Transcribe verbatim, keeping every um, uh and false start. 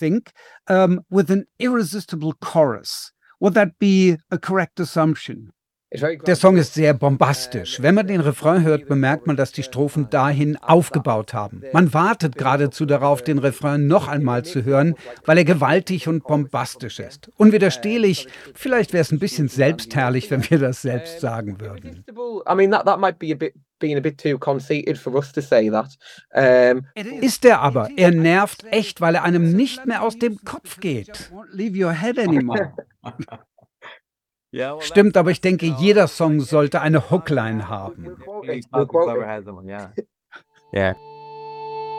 think, um, with an irresistible chorus. Would that be a correct assumption? Der Song ist sehr bombastisch. Wenn man den Refrain hört, bemerkt man, dass die Strophen dahin aufgebaut haben. Man wartet geradezu darauf, den Refrain noch einmal zu hören, weil er gewaltig und bombastisch ist. Unwiderstehlich. Vielleicht wäre es ein bisschen selbstherrlich, wenn wir das selbst sagen würden. Ist er aber. Er nervt echt, weil er einem nicht mehr aus dem Kopf geht. Leave your head anymore. Stimmt, aber ich denke, jeder Song sollte eine Hookline haben. Yeah.